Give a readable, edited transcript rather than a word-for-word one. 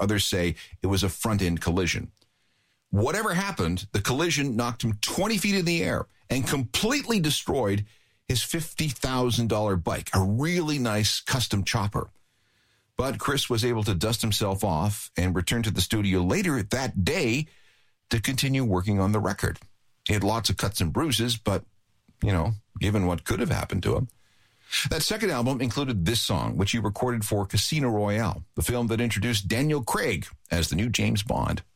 Others say it was a front-end collision. Whatever happened, the collision knocked him 20 feet in the air and completely destroyed his $50,000 bike, a really nice custom chopper. But Chris was able to dust himself off and return to the studio later that day to continue working on the record. He had lots of cuts and bruises, but, given what could have happened to him. That second album included this song, which he recorded for Casino Royale, the film that introduced Daniel Craig as the new James Bond.